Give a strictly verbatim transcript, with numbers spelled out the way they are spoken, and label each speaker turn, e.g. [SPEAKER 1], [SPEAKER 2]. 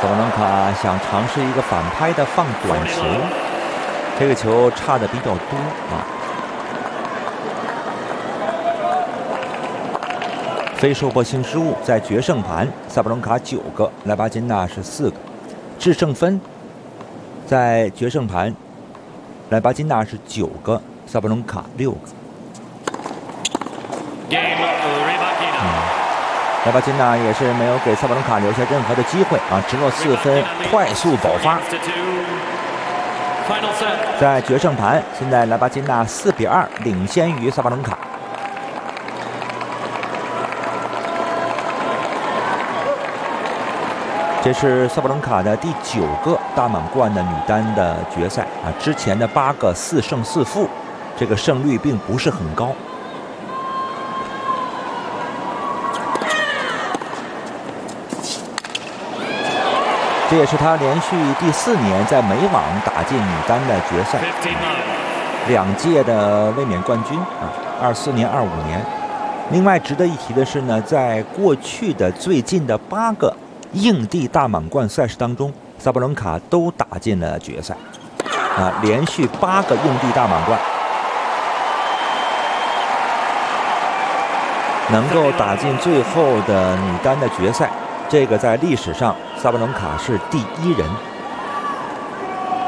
[SPEAKER 1] 萨布伦卡想尝试一个反拍的放短球，这个球差的比较多啊。非受迫性失误，在决胜盘，萨布伦卡九个，莱巴金纳是四个。制胜分，在决胜盘，莱巴金纳是九个，萨布伦卡六个。嗯，莱巴金纳也是没有给萨布伦卡留下任何的机会啊，直落四分，快速爆发。在决胜盘，现在莱巴金纳四比二领先于萨布伦卡。这是萨布伦卡的第九个大满贯的女单的决赛啊，之前的八个四胜四负，这个胜率并不是很高。这也是她连续第四年在美网打进女单的决赛，两届的卫冕冠军啊，二四年、二五年。另外值得一提的是呢，在过去的最近的八个硬地大满贯赛事当中，萨布伦卡都打进了决赛，啊，连续八个硬地大满贯，能够打进最后的女单的决赛，这个在历史上萨布伦卡是第一人。